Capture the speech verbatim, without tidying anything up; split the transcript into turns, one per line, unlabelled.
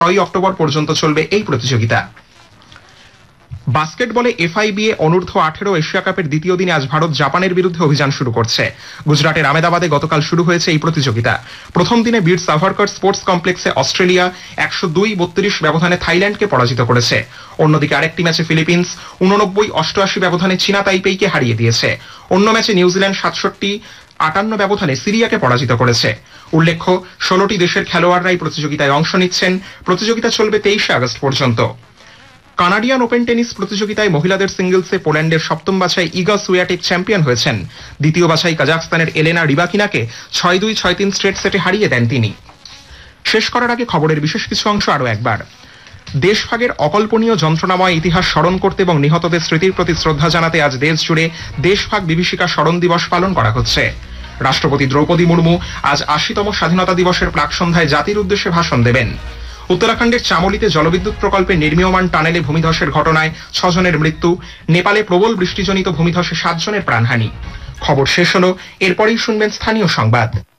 ছয়ই অক্টোবর পর্যন্ত চলবে এই প্রতিযোগিতা। বাস্কেটবলে এফআইবিএ অনূর্ধ্ব আঠেরো এশিয়া কাপের দ্বিতীয় দিনে আজ ভারত জাপানের বিরুদ্ধে অভিযান শুরু করছে। গুজরাটের আমেদাবাদে গতকাল শুরু হয়েছে এই প্রতিযোগিতা। প্রথম দিনে বীর সাভারকর স্পোর্টস কমপ্লেক্সে অস্ট্রেলিয়া একশো দুই বত্রিশ ব্যবধানে থাইল্যান্ডকে পরাজিত করেছে। অন্যদিকে আরেকটি ম্যাচে ফিলিপিন্স উননব্বই অষ্টআশি ব্যবধানে চীনা তাইপেইকে হারিয়ে দিয়েছে। অন্য ম্যাচে নিউজিল্যান্ড সাতষট্টি আটান্ন ব্যবধানে সিরিয়াকে পরাজিত করেছে। উল্লেখ্য, ষোলোটি দেশের খেলোয়াড়রাই প্রতিযোগিতায় অংশ নিচ্ছেন। প্রতিযোগিতা চলবে তেইশে আগস্ট পর্যন্ত। কানাডিয়ান ওপেন টেনিস প্রতিযোগিতায় মহিলাদের সিঙ্গলসে পোল্যান্ডের সপ্তম বাছাই ইগা সুয়াটেক চ্যাম্পিয়ন হয়েছেন। দ্বিতীয় বাছাই কাজাখস্তানের এলেনা রিবাকিনাকে ছয় দুই ছয় তিন স্ট্রেট সেটে হারিয়ে দেন তিনি। শেষ করার আগে খবরের বিশেষ কিছু অংশ আরও একবার। দেশভাগের অকল্পনীয় যন্ত্রণাময় ইতিহাস স্মরণ করতে এবং নিহতদের স্মৃতির প্রতি শ্রদ্ধা জানাতে আজ দেশ জুড়ে দেশভাগ বিভীষিকা স্মরণ দিবস পালন করা হচ্ছে। রাষ্ট্রপতি দ্রৌপদী মুর্মু আজ আশিতম স্বাধীনতা দিবসের প্রাক সন্ধ্যায় জাতির উদ্দেশ্যে ভাষণ দেবেন। উত্তরাখণ্ডের চামোলিতে জলবিদ্যুৎ প্রকল্পে নির্মীয়মান টানেলে ভূমিধসের ঘটনায় ছজনের মৃত্যু। নেপালে প্রবল বৃষ্টিজনিত ভূমিধসে সাতজনের প্রাণহানি। খবর শেষ হলো, এরপরেই শুনবেন স্থানীয় সংবাদ।